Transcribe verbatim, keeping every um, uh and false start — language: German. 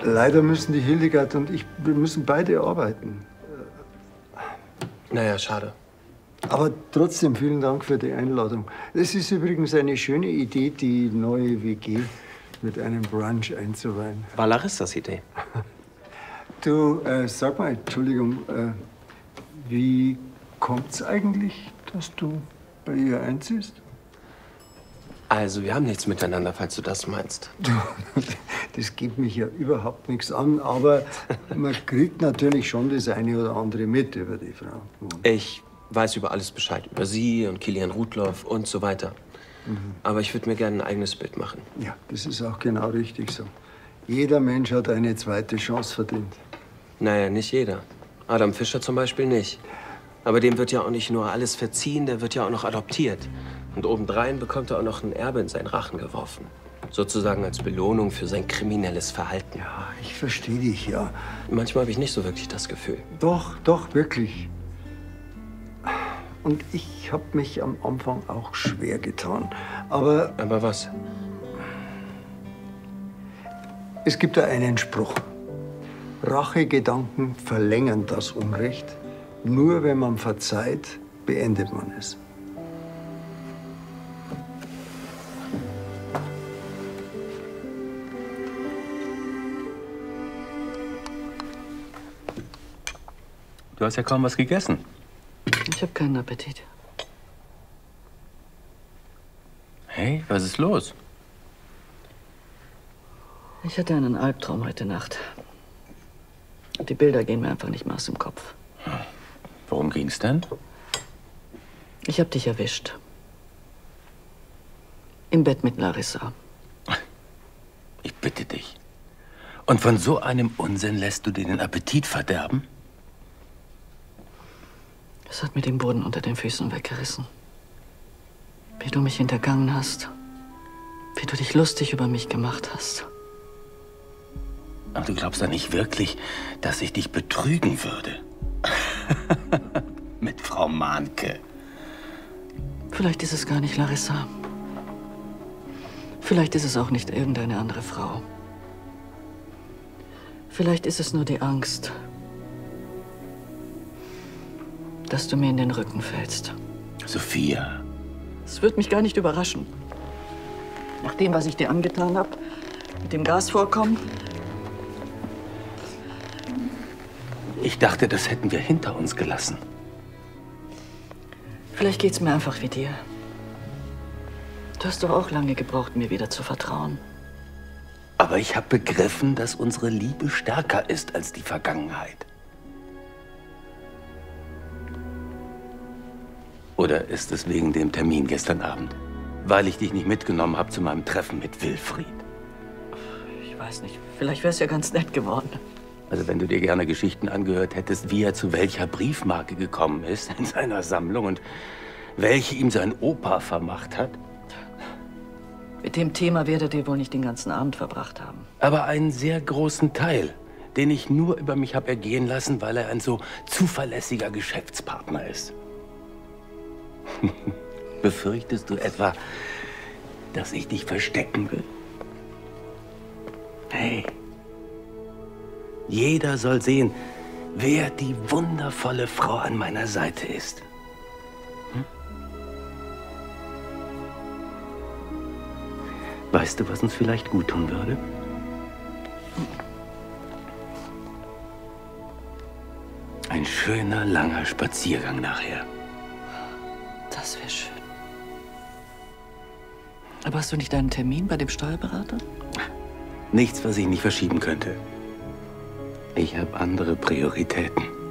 Leider müssen die Hildegard und ich, wir müssen beide arbeiten. Naja, schade. Aber trotzdem vielen Dank für die Einladung. Es ist übrigens eine schöne Idee, die neue W G mit einem Brunch einzuweihen. War Larissas Idee. Du, äh, sag mal, Entschuldigung, äh, wie kommt's eigentlich, dass du bei ihr einziehst? Also, wir haben nichts miteinander, falls du das meinst. Du, das geht mich ja überhaupt nichts an, aber man kriegt natürlich schon das eine oder andere mit über die Frau. Ich weiß über alles Bescheid. Über sie und Kilian Rudloff und so weiter. Mhm. Aber ich würde mir gerne ein eigenes Bild machen. Ja, das ist auch genau richtig so. Jeder Mensch hat eine zweite Chance verdient. Naja, nicht jeder. Adam Fischer zum Beispiel nicht. Aber dem wird ja auch nicht nur alles verziehen, der wird ja auch noch adoptiert. Und obendrein bekommt er auch noch ein Erbe in seinen Rachen geworfen. Sozusagen als Belohnung für sein kriminelles Verhalten. Ja, ich verstehe dich, ja. Manchmal habe ich nicht so wirklich das Gefühl. Doch, doch, wirklich. Und ich habe mich am Anfang auch schwer getan. Aber... Aber was? Es gibt da einen Spruch. Rachegedanken verlängern das Unrecht. Nur wenn man verzeiht, beendet man es. Du hast ja kaum was gegessen. Ich habe keinen Appetit. Hey, was ist los? Ich hatte einen Albtraum heute Nacht. Und die Bilder gehen mir einfach nicht mehr aus dem Kopf. Worum ging's denn? Ich habe dich erwischt. Im Bett mit Larissa. Ich bitte dich. Und von so einem Unsinn lässt du dir den Appetit verderben? Es hat mir den Boden unter den Füßen weggerissen. Wie du mich hintergangen hast. Wie du dich lustig über mich gemacht hast. Aber du glaubst doch nicht wirklich, dass ich dich betrügen würde? Mit Frau Mahnke. Vielleicht ist es gar nicht Larissa. Vielleicht ist es auch nicht irgendeine andere Frau. Vielleicht ist es nur die Angst, dass du mir in den Rücken fällst. Sophia. Es wird mich gar nicht überraschen. Nach dem, was ich dir angetan habe, mit dem Gasvorkommen. Ich dachte, das hätten wir hinter uns gelassen. Vielleicht geht's mir einfach wie dir. Du hast doch auch lange gebraucht, mir wieder zu vertrauen. Aber ich habe begriffen, dass unsere Liebe stärker ist als die Vergangenheit. Oder ist es wegen dem Termin gestern Abend? Weil ich dich nicht mitgenommen habe zu meinem Treffen mit Wilfried? Ich weiß nicht. Vielleicht wäre es ja ganz nett geworden. Also wenn du dir gerne Geschichten angehört hättest, wie er zu welcher Briefmarke gekommen ist in seiner Sammlung und welche ihm sein Opa vermacht hat. Mit dem Thema werdet ihr wohl nicht den ganzen Abend verbracht haben. Aber einen sehr großen Teil, den ich nur über mich habe ergehen lassen, weil er ein so zuverlässiger Geschäftspartner ist. Befürchtest du etwa, dass ich dich verstecken will? Hey, jeder soll sehen, wer die wundervolle Frau an meiner Seite ist. Hm? Weißt du, was uns vielleicht gut tun würde? Ein schöner, langer Spaziergang nachher. Das wäre schön. Aber hast du nicht einen Termin bei dem Steuerberater? Nichts, was ich nicht verschieben könnte. Ich habe andere Prioritäten.